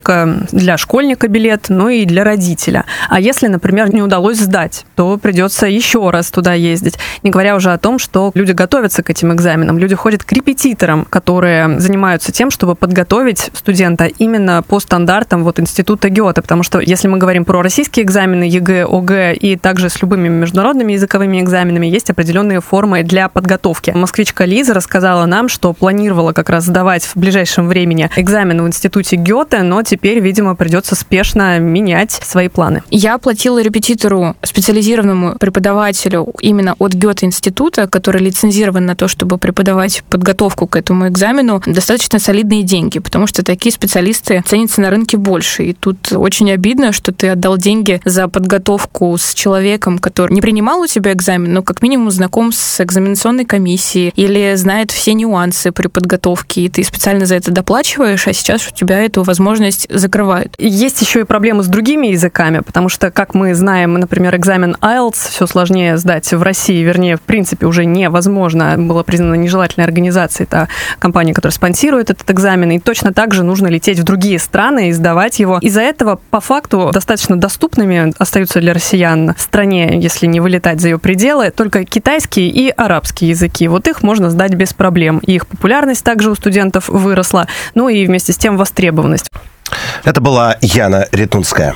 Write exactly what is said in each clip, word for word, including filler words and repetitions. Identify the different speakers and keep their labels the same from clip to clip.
Speaker 1: для школьника билет, но и для родителя. А если, например, не удалось сдать, то придется еще раз туда ездить. Не говоря уже о том, что люди готовятся к этим экзаменам, люди ходят к репетиторам, которые занимаются тем, чтобы подготовить студента именно по стандартам вот института Гёте, потому что если мы говорим про российские экзамены ЕГЭ, ОГЭ и также с любыми международными языковыми экзаменами, есть определенные формы для подготовки. Москвичка Лиза рассказала нам, что планировала как раз сдавать в ближайшем времени экзамен в институте Гёте, но теперь, видимо, придется спешно менять свои планы.
Speaker 2: Я оплатила репетитору, специализированному преподавателю именно от Гёте-института, который лицензирован на то, чтобы преподавать подготовку к этому экзамену, достаточно солидные деньги, потому что такие специалисты ценятся на рынке больше. И тут очень обидно, что ты отдал деньги за подготовку с человеком, который не принимал у тебя экзамен, но как минимум знаком с экзаменационной комиссией или знает все нюансы при подготовке, и ты специально за это доплачиваешь, а сейчас у тебя эту возможность закрывают.
Speaker 1: Есть еще и проблемы с другими языками, потому что, как мы знаем, например, экзамен айлтс все сложнее сдать в России, вернее, в принципе, уже невозможно, было признано нежелательной организацией, это компания, которая спонсирует этот экзамен, и точно так же нужно лететь в другие страны и сдавать его. Из-за этого, по факту, достаточно доступными остаются для россиян в стране, если не вылетать за ее пределы, только китайский и арабский языки. Вот их можно сдать без проблем. И их популярность также у студентов выросла, ну и вместе с тем востребованность.
Speaker 3: Это была Яна Ретунская.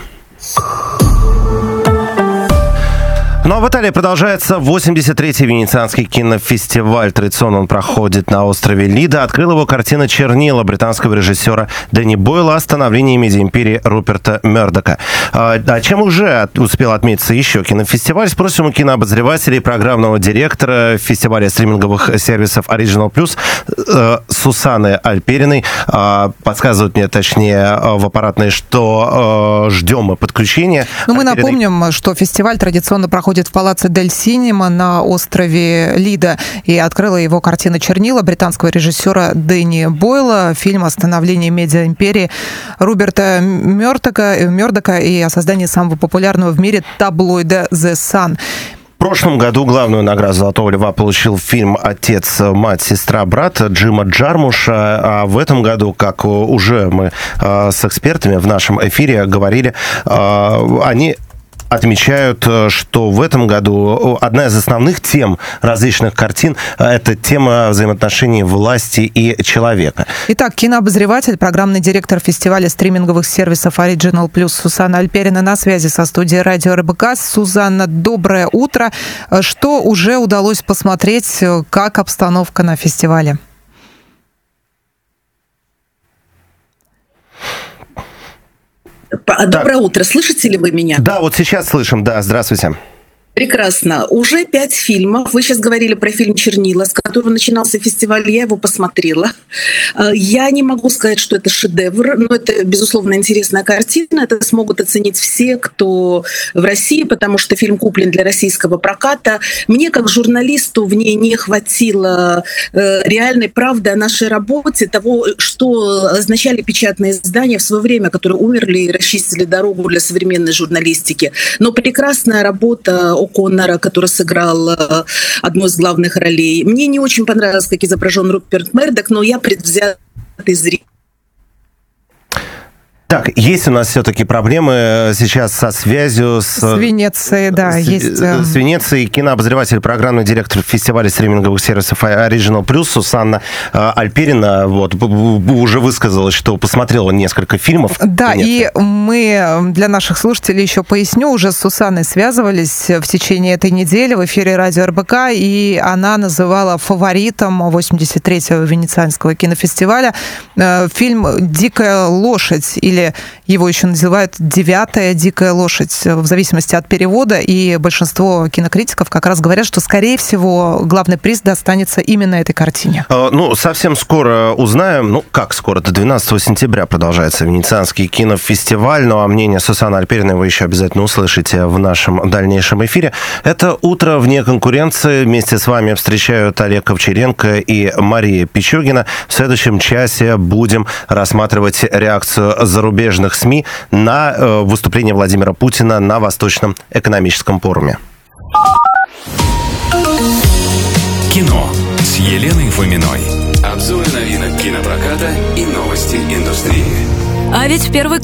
Speaker 3: Ну а в Италии продолжается восемьдесят третий Венецианский кинофестиваль. Традиционно он проходит на острове Лида. Открыла его картина «Чернила» британского режиссера Дэнни Бойла о становлении медиаимперии Руперта Мёрдока. А, а чем уже успел отметиться еще кинофестиваль? Спросим у кинообозревателя и программного директора фестиваля стриминговых сервисов Original Plus э, Сусаны Альпериной. Э, подсказывают мне, точнее, в аппаратной, что э, ждем мы подключения.
Speaker 4: Ну, мы напомним, что фестиваль традиционно проходит в Палаццо дель Синема на острове Лида, и открыла его картина «Чернила» британского режиссера Дэнни Бойла, фильм о становлении медиаимперии Руперта Мёрдока, Мёрдока и о создании самого популярного в мире таблоида The Sun.
Speaker 3: В прошлом году главную награду «Золотого льва» получил фильм «Отец, мать, сестра, брат» Джима Джармуша. А в этом году, как уже мы с экспертами в нашем эфире говорили, они отмечают, что в этом году одна из основных тем различных картин – это тема взаимоотношений власти и человека.
Speaker 4: Итак, кинообозреватель, программный директор фестиваля стриминговых сервисов Original Plus Сусанна Альперина на связи со студией радио РБК. Сузанна, доброе утро. Что уже удалось посмотреть, как обстановка на фестивале?
Speaker 5: Доброе утро. Слышите ли вы меня?
Speaker 3: Да, вот сейчас слышим. Да, здравствуйте.
Speaker 5: Прекрасно. Уже пять фильмов. Вы сейчас говорили про фильм «Чернила», с которого начинался фестиваль. Я его посмотрела. Я не могу сказать, что это шедевр, но это, безусловно, интересная картина. Это смогут оценить все, кто в России, потому что фильм куплен для российского проката. Мне, как журналисту, в ней не хватило реальной правды о нашей работе, того, что означали печатные издания в свое время, которые умерли и расчистили дорогу для современной журналистики. Но прекрасная работа О'Коннора, который сыграл одну из главных ролей. Мне не очень понравилось, как изображен Руперт Мёрдок, но я предвзятый зритель.
Speaker 3: Так, есть у нас все-таки проблемы сейчас со связью с...
Speaker 4: С Венецией, да,
Speaker 3: с,
Speaker 4: есть...
Speaker 3: С Венецией. Кинообозреватель, программный директор фестиваля стриминговых сервисов Original Plus Сусанна Альперина вот, уже высказалась, что посмотрела несколько фильмов.
Speaker 4: Да, и мы для наших слушателей еще поясню, уже с Сусанной связывались в течение этой недели в эфире радио РБК, и она называла фаворитом восемьдесят третьего Венецианского кинофестиваля фильм «Дикая лошадь», или его еще называют «Девятая дикая лошадь», в зависимости от перевода, и большинство кинокритиков как раз говорят, что, скорее всего, главный приз достанется именно этой картине.
Speaker 3: Ну, совсем скоро узнаем, ну, как скоро, до двенадцатого сентября продолжается Венецианский кинофестиваль, ну, а мнение Сусанны Альпериной вы еще обязательно услышите в нашем дальнейшем эфире. Это «Утро вне конкуренции». Вместе с вами встречают Олег Ковчеренко и Мария Пичугина. В следующем часе будем рассматривать реакцию зарубежных СМИ на э, выступление Владимира Путина на Восточном экономическом форуме.
Speaker 6: Кино с Еленой Фоминой. Обзоры новинок кинопроката и новости индустрии.
Speaker 7: А ведь в первый